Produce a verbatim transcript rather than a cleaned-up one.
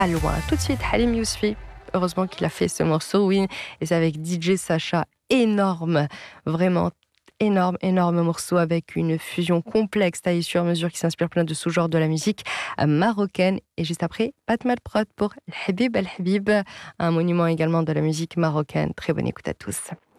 loin. Tout de suite, Halim Yousfi. Heureusement qu'il a fait ce morceau, oui. Et c'est avec D J Sacha. Énorme, vraiment énorme, énorme morceau avec une fusion complexe, taillée sur mesure qui s'inspire plein de sous-genres de la musique euh, marocaine. Et juste après, Pat Mal Prod pour El Habib El Habib, un monument également de la musique marocaine. Très bonne écoute à tous.